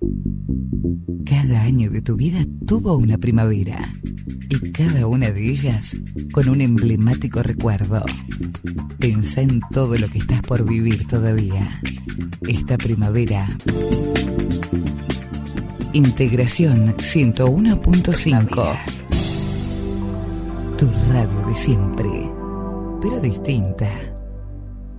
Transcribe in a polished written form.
Cada año de tu vida tuvo una primavera y cada una de ellas con un emblemático recuerdo. Pensá en todo lo que estás por vivir todavía. Esta primavera. Integración 101.5. Tu radio de siempre, pero distinta.